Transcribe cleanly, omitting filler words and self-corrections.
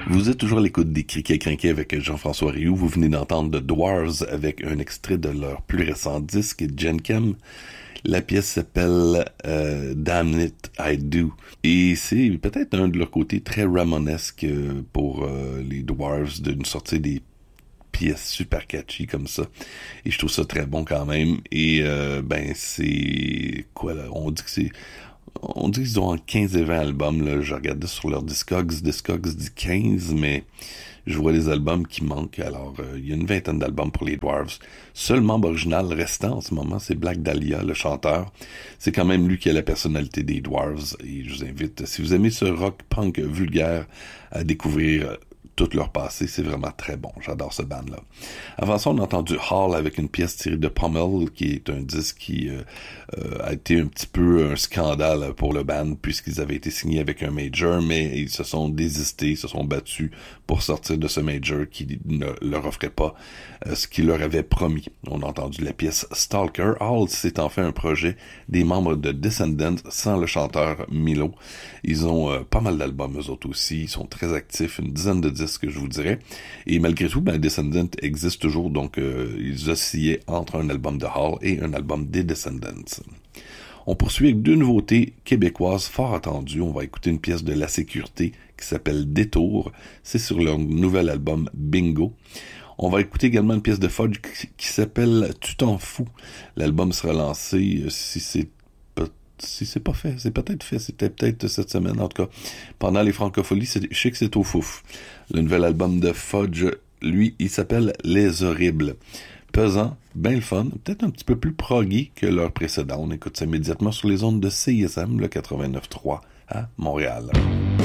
Vous êtes toujours à l'écoute des Criquets Crinquets avec Jean-François Rioux. Vous venez d'entendre The Dwarves avec un extrait de leur plus récent disque, Jenkem. La pièce s'appelle Damn It, I Do. Et c'est peut-être un de leurs côtés très ramonesque pour les Dwarves de nous sortir des pièces super catchy comme ça. Et je trouve ça très bon quand même. Et c'est... quoi là? On dit qu'ils ont 15 et 20 albums, là. Je regardais sur leur Discogs dit 15, mais je vois les albums qui manquent. Alors, il y a une vingtaine d'albums pour les Dwarves. Seul membre original restant en ce moment, c'est Black Dahlia, le chanteur. C'est quand même lui qui a la personnalité des Dwarves. Et je vous invite, si vous aimez ce rock punk vulgaire, à découvrir tout leur passé. C'est vraiment très bon. J'adore ce band-là. Avant ça, on a entendu Hall avec une pièce tirée de Pommel, qui est un disque qui a été un petit peu un scandale pour le band, puisqu'ils avaient été signés avec un major, mais ils se sont désistés, ils se sont battus pour sortir de ce major qui ne leur offrait pas ce qu'il leur avait promis. On a entendu la pièce Stalker. Hall, c'est en fait un projet des membres de Descendants sans le chanteur Milo. Ils ont pas mal d'albums, eux autres aussi. Ils sont très actifs, une dizaine de disques, je vous dirais. Et malgré tout, Descendants existe toujours, donc ils oscillaient entre un album de Hall et un album des Descendants. On poursuit avec deux nouveautés québécoises fort attendues. On va écouter une pièce de La Sécurité qui s'appelle Détour. C'est sur leur nouvel album Bingo. On va écouter également une pièce de Fudge qui s'appelle Tu t'en fous. L'album sera lancé, si c'est pas fait, c'est peut-être fait, c'était peut-être cette semaine, en tout cas. Pendant les Francopholies, je sais que c'est au fouf. Le nouvel album de Fudge, lui, il s'appelle Les Horribles. Pesant, bien le fun, peut-être un petit peu plus proggy que leur précédent. On écoute ça immédiatement sur les ondes de CISM, le 89.3 à Montréal.